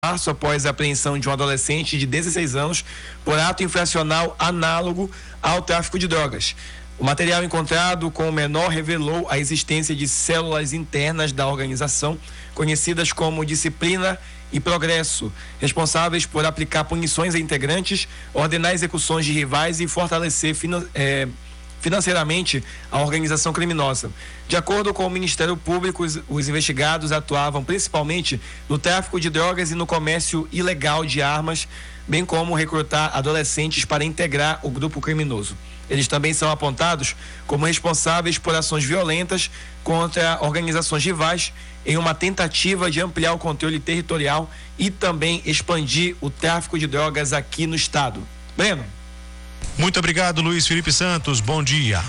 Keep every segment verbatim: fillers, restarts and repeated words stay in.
março, após a apreensão de um adolescente de dezesseis anos por ato infracional análogo ao tráfico de drogas. O material encontrado com o menor revelou a existência de células internas da organização, conhecidas como Disciplina e Progresso, responsáveis por aplicar punições a integrantes, ordenar execuções de rivais e fortalecer finan- é, financeiramente a organização criminosa. De acordo com o Ministério Público, os, os investigados atuavam principalmente no tráfico de drogas e no comércio ilegal de armas, bem como recrutar adolescentes para integrar o grupo criminoso. Eles também são apontados como responsáveis por ações violentas contra organizações rivais em uma tentativa de ampliar o controle territorial e também expandir o tráfico de drogas aqui no estado. Breno. Muito obrigado, Luiz Felipe Santos. Bom dia.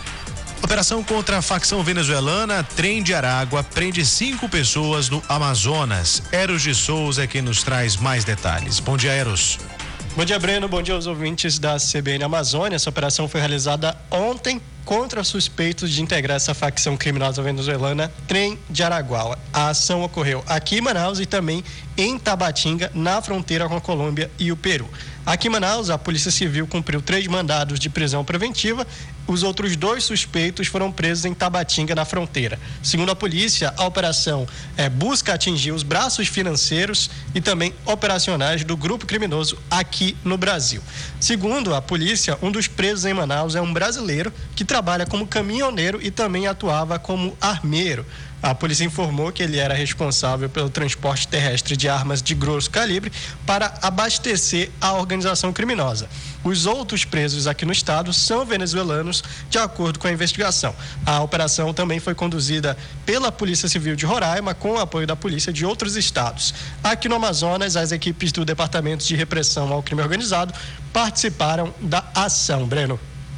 Operação contra a facção venezuelana, Trem de Aragua, prende cinco pessoas no Amazonas. Eros de Souza é quem nos traz mais detalhes. Bom dia, Eros. Bom dia, Breno. Bom dia aos ouvintes da C B N Amazônia. Essa operação foi realizada ontem contra suspeitos de integrar essa facção criminosa venezuelana, Trem de Aragua. A ação ocorreu aqui em Manaus e também em Tabatinga, na fronteira com a Colômbia e o Peru. Aqui em Manaus, a Polícia Civil cumpriu três mandados de prisão preventiva. Os outros dois suspeitos foram presos em Tabatinga, na fronteira. Segundo a polícia, a operação é, busca atingir os braços financeiros e também operacionais do grupo criminoso aqui no Brasil. Segundo a polícia, um dos presos em Manaus é um brasileiro que trabalha como caminhoneiro e também atuava como armeiro. A polícia informou que ele era responsável pelo transporte terrestre de armas de grosso calibre para abastecer a organização criminosa. Os outros presos aqui no estado são venezuelanos, de acordo com a investigação. A operação também foi conduzida pela Polícia Civil de Roraima, com o apoio da polícia de outros estados. Aqui no Amazonas, as equipes do Departamento de Repressão ao Crime Organizado participaram da ação. Breno.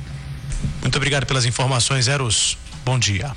Muito obrigado pelas informações, Eros. Bom dia.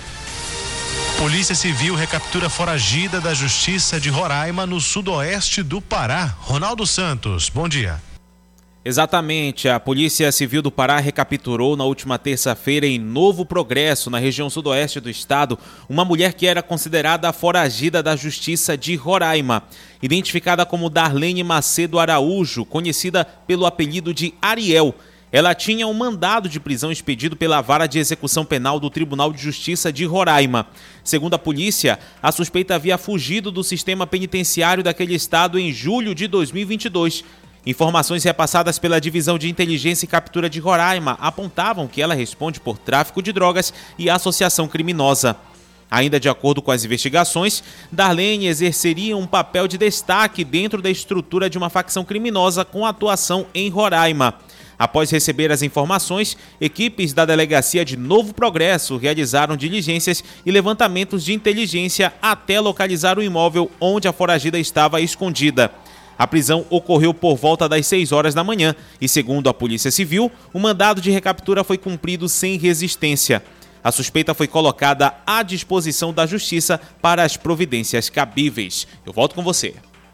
Polícia Civil recaptura foragida da Justiça de Roraima, no sudoeste do Pará. Ronaldo Santos, bom dia. Exatamente, a Polícia Civil do Pará recapturou na última terça-feira em Novo Progresso, na região sudoeste do estado, uma mulher que era considerada foragida da Justiça de Roraima, identificada como Darlene Macedo Araújo, conhecida pelo apelido de Ariel. Ela tinha um mandado de prisão expedido pela Vara de Execução Penal do Tribunal de Justiça de Roraima. Segundo a polícia, a suspeita havia fugido do sistema penitenciário daquele estado em julho de dois mil e vinte e dois. Informações repassadas pela Divisão de Inteligência e Captura de Roraima apontavam que ela responde por tráfico de drogas e associação criminosa. Ainda de acordo com as investigações, Darlene exerceria um papel de destaque dentro da estrutura de uma facção criminosa com atuação em Roraima. Após receber as informações, equipes da Delegacia de Novo Progresso realizaram diligências e levantamentos de inteligência até localizar o imóvel onde a foragida estava escondida. A prisão ocorreu por volta das seis horas da manhã e, segundo a Polícia Civil, o mandado de recaptura foi cumprido sem resistência. A suspeita foi colocada à disposição da Justiça para as providências cabíveis. Eu volto com você.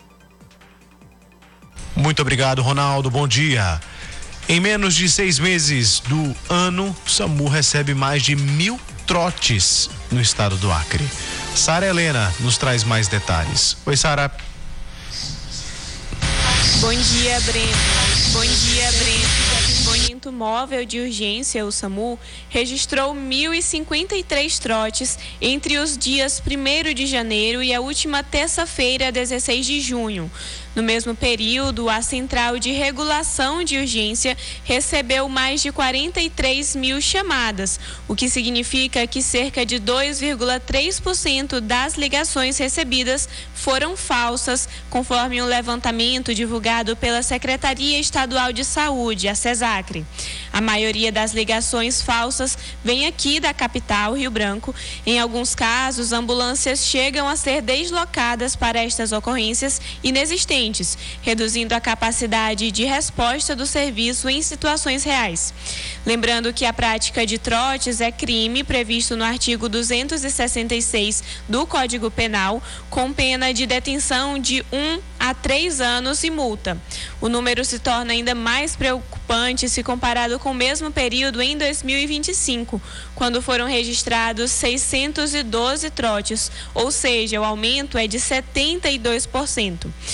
Muito obrigado, Ronaldo. Bom dia. Em menos de seis meses do ano, o SAMU recebe mais de mil trotes no estado do Acre. Sara Helena nos traz mais detalhes. Oi, Sara. Bom dia, Breno. Bom dia, Breno. O Departamento Móvel de Urgência, o SAMU, registrou mil e cinquenta e três trotes entre os dias primeiro de janeiro e a última terça-feira, dezesseis de junho. No mesmo período, a Central de Regulação de Urgência recebeu mais de quarenta e três mil chamadas, o que significa que cerca de dois vírgula três por cento das ligações recebidas foram falsas, conforme um levantamento divulgado pela Secretaria Estadual de Saúde, a SESACRE. A maioria das ligações falsas vem aqui da capital, Rio Branco. Em alguns casos, ambulâncias chegam a ser deslocadas para estas ocorrências inexistentes, reduzindo a capacidade de resposta do serviço em situações reais. Lembrando que a prática de trotes é crime previsto no artigo duzentos e sessenta e seis do Código Penal, com pena de detenção de um a a três anos e multa. O número se torna ainda mais preocupante se comparado com o mesmo período em dois mil e vinte e cinco, quando foram registrados seiscentos e doze trotes, ou seja, o aumento é de setenta e dois por cento.